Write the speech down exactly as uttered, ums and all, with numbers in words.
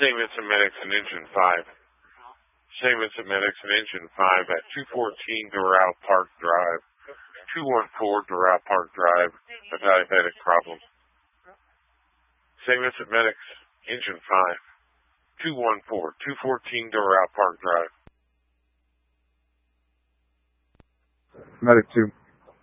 Saint Vincent Medics and Engine five. Saint Vincent Medics and Engine five at two fourteen Doral Park Drive. two one four Doral Park Drive, a diabetic problem. Saint Vincent Medics, Engine five. two one four, two fourteen Doral Park Drive. Medic two.